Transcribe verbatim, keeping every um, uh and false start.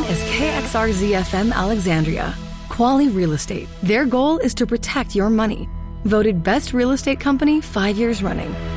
is K X R Z F M Alexandria. Quali Real Estate. Their goal is to protect your money. Voted best real estate company five years running.